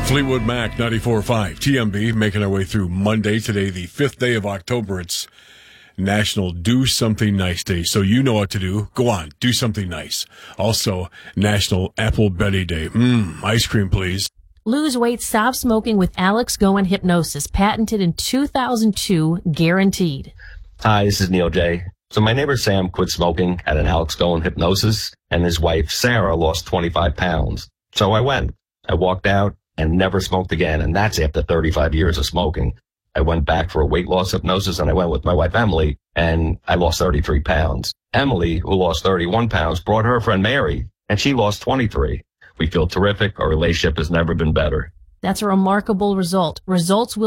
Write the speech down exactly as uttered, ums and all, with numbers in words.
Fleetwood Mac, ninety-four point five, T M B, making our way through Monday. Today, the fifth day of October. It's National Do Something Nice Day. So you know what to do. Go on, do something nice. Also, National Apple Betty Day. Mmm, ice cream, please. Lose weight, stop smoking with Alex Goen Hypnosis, patented in two thousand two, guaranteed. Hi, this is Neil J. So my neighbor Sam quit smoking at an Alex Goen Hypnosis, and his wife Sarah lost twenty-five pounds. So I went. I walked out and never smoked again, and that's after thirty-five years of smoking. I went back for a weight loss hypnosis, and I went with my wife Emily, and I lost thirty-three pounds. Emily, who lost thirty-one pounds, brought her friend Mary, and she lost twenty-three. We feel terrific. Our relationship has never been better. That's a remarkable result. Results will